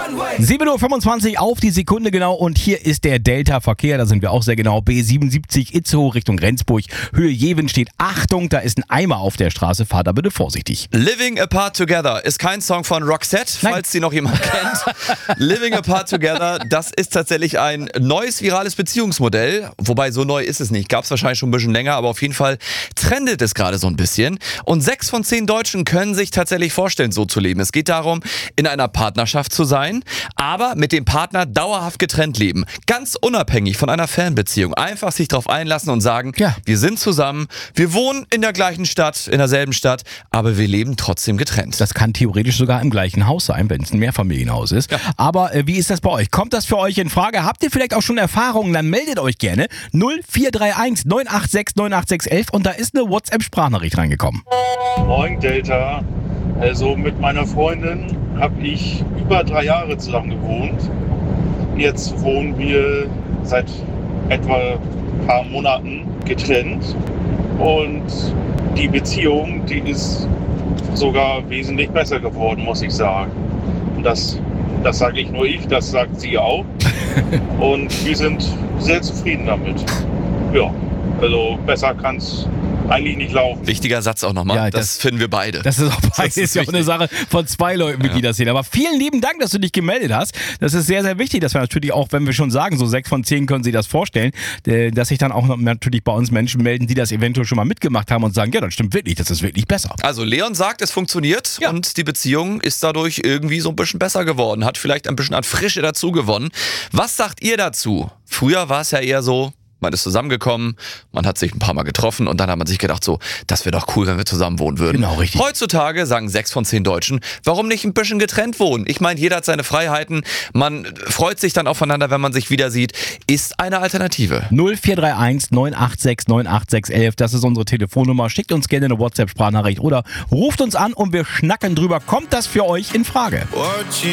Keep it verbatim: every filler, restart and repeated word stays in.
sieben Uhr fünfundzwanzig auf die Sekunde genau und hier ist der Delta-Verkehr, da sind wir auch sehr genau. B siebenundsiebzig Itzehoe Richtung Rendsburg, Höhe Jeven steht Achtung, da ist ein Eimer auf der Straße, fahrt da bitte vorsichtig. Living Apart Together ist kein Song von Roxette, Nein. falls sie noch jemand kennt. Living Apart Together, das ist tatsächlich ein neues virales Beziehungsmodell, wobei so neu ist es nicht, gab es wahrscheinlich schon ein bisschen länger, aber auf jeden Fall trendet es gerade so ein bisschen und sechs von zehn Deutschen können sich tatsächlich vorstellen, so zu leben. Es geht darum, in einer Partnerschaft zu sein, aber mit dem Partner dauerhaft getrennt leben. Ganz unabhängig von einer Fernbeziehung. Einfach sich darauf einlassen und sagen, Ja. wir sind zusammen, wir wohnen in der gleichen Stadt, in derselben Stadt, aber wir leben trotzdem getrennt. Das kann theoretisch sogar im gleichen Haus sein, wenn es ein Mehrfamilienhaus ist. Ja. Aber äh, wie ist das bei euch? Kommt das für euch in Frage? Habt ihr vielleicht auch schon Erfahrungen? Dann meldet euch gerne null vier drei eins neun acht sechs neun acht sechs eins und da ist eine WhatsApp-Sprachnachricht reingekommen. Moin Delta. Also mit meiner Freundin habe ich über drei Jahre zusammen gewohnt. Jetzt wohnen wir seit etwa ein paar Monaten getrennt. Und die Beziehung, die ist sogar wesentlich besser geworden, muss ich sagen. Und das, das sage ich nur ich, das sagt sie auch. Und wir sind sehr zufrieden damit. Ja, also besser kann es eigentlich nicht laufen. Wichtiger Satz auch nochmal, Ja, das, das- finden wir beide. Das ist auch, Das ist ist ja auch eine wichtig. Sache von zwei Leuten, die das sehen. Aber vielen lieben Dank, dass du dich gemeldet hast. Das ist sehr, sehr wichtig, dass wir natürlich auch, wenn wir schon sagen, so sechs von zehn können sich das vorstellen, äh, dass sich dann auch noch natürlich bei uns Menschen melden, die das eventuell schon mal mitgemacht haben und sagen, ja, das stimmt wirklich, das ist wirklich besser. Also Leon sagt, es funktioniert Ja. und die Beziehung ist dadurch irgendwie so ein bisschen besser geworden, hat vielleicht ein bisschen an Frische dazu gewonnen. Was sagt ihr dazu? Früher war es ja eher so, man ist zusammengekommen, man hat sich ein paar Mal getroffen und dann hat man sich gedacht so, das wäre doch cool, wenn wir zusammen wohnen würden. Genau, richtig. Heutzutage sagen sechs von zehn Deutschen, warum nicht ein bisschen getrennt wohnen? Ich meine, jeder hat seine Freiheiten, man freut sich dann aufeinander, wenn man sich wieder sieht. Ist eine Alternative. null vier drei eins neun acht sechs neun acht sechs eins, das ist unsere Telefonnummer. Schickt uns gerne eine WhatsApp-Sprachnachricht oder ruft uns an und wir schnacken drüber. Kommt das für euch in Frage?